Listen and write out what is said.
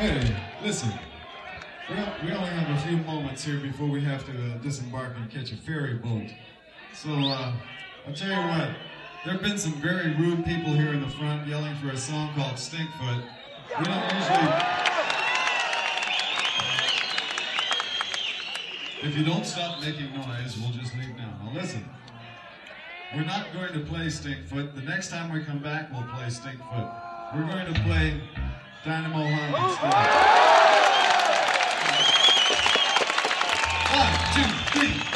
Hey, listen. We only have a few moments here before we have to disembark and catch a ferry boat. So, I'll tell you what. There have been some very rude people here in the front yelling for a song called Stinkfoot. We don't usually... If you don't stop making noise, we'll just leave now. Now listen. We're not going to play Stinkfoot. The next time we come back, we'll play Stinkfoot. We're going to play Dynamo Hum instead. 1, 2, 3.